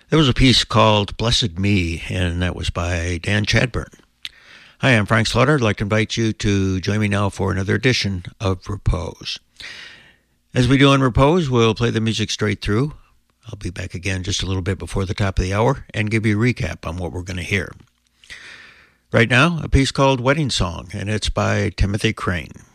There was a piece called Blessed Me, and that was by Dan Chadburn. Hi, I'm Frank Slaughter. I'd like to invite you to join me now for another edition of Repose. As we do on Repose, we'll play the music straight through. I'll be back again just a little bit before the top of the hour and give you a recap on what we're going to hear. Right now, a piece called Wedding Song, and it's by Timothy Crane.